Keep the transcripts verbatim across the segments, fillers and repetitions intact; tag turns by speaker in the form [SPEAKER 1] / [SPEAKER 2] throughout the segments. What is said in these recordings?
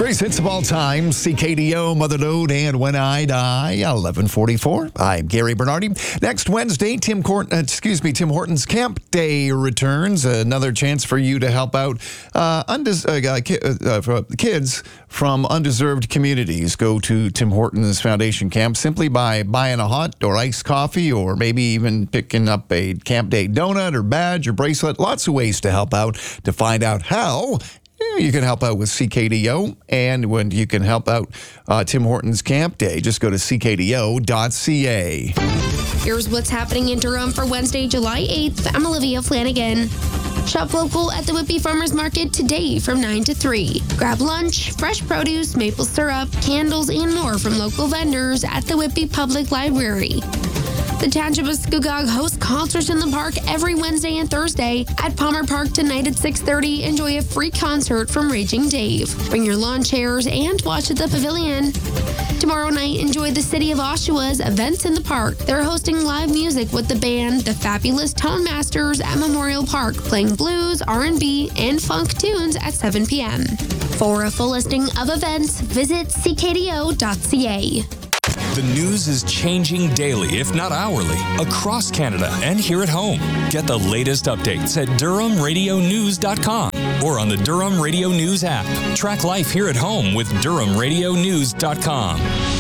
[SPEAKER 1] Greatest hits of all time, C K D O, Mother Lode, and When I Die, eleven forty-four. I'm Gary Bernardi. Next Wednesday, Tim Cort- uh, excuse me, Tim Hortons Camp Day returns. Another chance for you to help out uh, undes- uh, ki- uh, for kids from undeserved communities. Go to Tim Hortons Foundation Camp simply by buying a hot or iced coffee, or maybe even picking up a Camp Day donut or badge or bracelet. Lots of ways to help out. To find out how, you can help out with C K D O, and when you can help out uh, Tim Hortons Camp Day, just go to c k d o dot c a.
[SPEAKER 2] Here's what's happening in Durham for Wednesday, July eighth. I'm Olivia Flanagan. Shop local at the Whitby Farmers Market today from nine to three. Grab lunch, fresh produce, maple syrup, candles, and more from local vendors at the Whitby Public Library. The Township of Scugog hosts concerts in the park every Wednesday and Thursday. At Palmer Park tonight at six thirty, enjoy a free concert from Raging Dave. Bring your lawn chairs and watch at the pavilion. Tomorrow night, enjoy the City of Oshawa's events in the park. They're hosting live music with the band The Fabulous Tone Masters at Memorial Park, playing blues, R and B, and funk tunes at seven p.m. For a full listing of events, visit c k d o dot c a.
[SPEAKER 3] The news is changing daily, if not hourly, across Canada and here at home. Get the latest updates at durham radio news dot com or on the Durham Radio News app. Track life here at home with durham radio news dot com.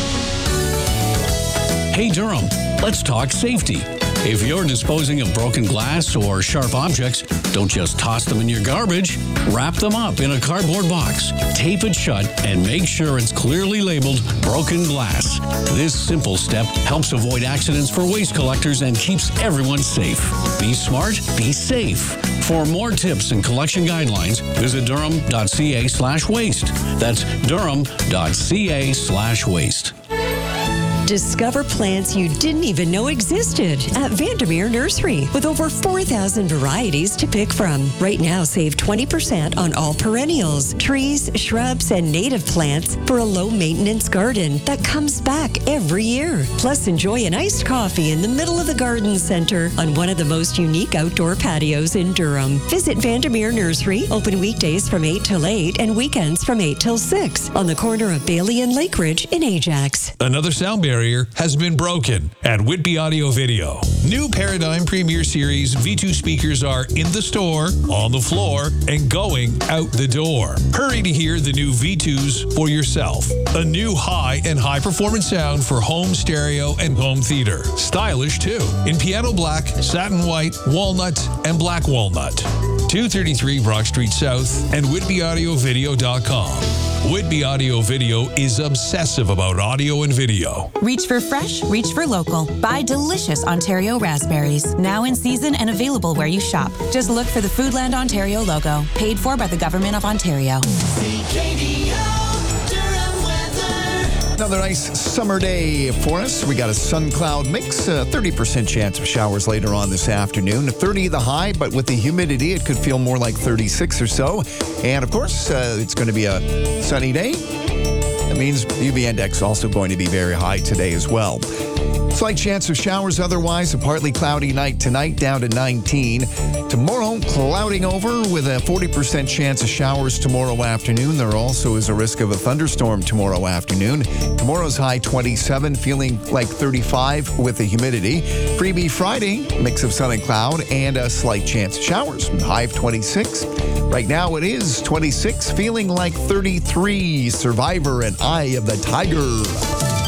[SPEAKER 4] Hey Durham, let's talk safety. If you're disposing of broken glass or sharp objects, don't just toss them in your garbage. Wrap them up in a cardboard box, tape it shut, and make sure it's clearly labeled broken glass. This simple step helps avoid accidents for waste collectors and keeps everyone safe. Be smart, be safe. For more tips and collection guidelines, visit durham dot c a slash waste. That's durham dot c a slash waste.
[SPEAKER 5] Discover plants you didn't even know existed at Vandermeer Nursery with over four thousand varieties to pick from. Right now, save twenty percent on all perennials, trees, shrubs, and native plants for a low-maintenance garden that comes back every year. Plus, enjoy an iced coffee in the middle of the garden center on one of the most unique outdoor patios in Durham. Visit Vandermeer Nursery, open weekdays from eight till eight and weekends from eight till six on the corner of Bailey and Lake Ridge in Ajax.
[SPEAKER 6] Another sound barrier has been broken at Whitby Audio Video. New Paradigm Premier Series V two speakers are in the store, on the floor, and going out the door. Hurry to hear the new V twos for yourself. A new high and high performance sound for home stereo and home theater. Stylish too, in piano black, satin white, walnut, and black walnut. two thirty-three Brock Street South and whitby audio video dot com. Whitby Audio Video is obsessive about audio and video.
[SPEAKER 7] Reach for fresh, reach for local. Buy delicious Ontario raspberries. Now in season and available where you shop. Just look for the Foodland Ontario logo. Paid for by the Government of Ontario.
[SPEAKER 1] C K D O, Durham weather. Another nice summer day for us. We got a sun cloud mix, a thirty percent chance of showers later on this afternoon. thirty the high, but with the humidity, it could feel more like thirty-six or so. And of course, uh, it's going to be a sunny day. That means U V index also going to be very high today as well. Slight chance of showers otherwise. A partly cloudy night tonight, down to nineteen. Tomorrow, clouding over with a forty percent chance of showers tomorrow afternoon. There also is a risk of a thunderstorm tomorrow afternoon. Tomorrow's high twenty-seven, feeling like thirty-five with the humidity. Freebie Friday, mix of sun and cloud, and a slight chance of showers. High of twenty-six. Right now it is twenty-six, feeling like thirty-three. Survivor and Eye of the Tiger.